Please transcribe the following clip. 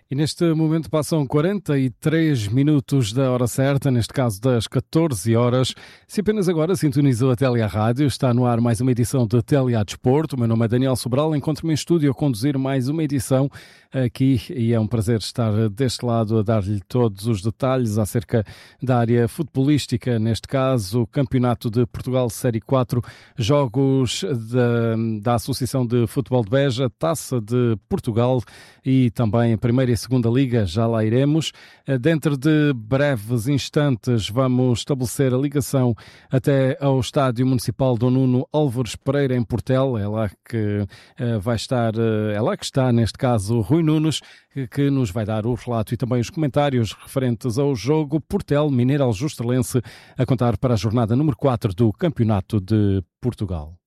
E neste momento passam 43 minutos da hora certa, neste caso das 14 horas. Se apenas agora sintonizou a Telia Rádio, está no ar mais uma edição de Telia Desporto. O meu nome é Daniel Sobral, encontro-me em estúdio a conduzir mais uma edição aqui e é um prazer estar deste lado a dar-lhe todos os detalhes acerca da área futebolística, neste caso o Campeonato de Portugal Série 4, jogos da Associação de Futebol de Beja, Taça de Portugal e também a Primeira e Segunda Liga, já lá iremos. Dentro de breves instantes vamos estabelecer a ligação até ao Estádio Municipal Dom Nuno Álvares Pereira em Portel, é lá que vai estar, é lá que está neste caso Rui Nunes, que nos vai dar o relato e também os comentários referentes ao jogo Portel Mineiro Aljustralense, a contar para a jornada número 4 do Campeonato de Portugal.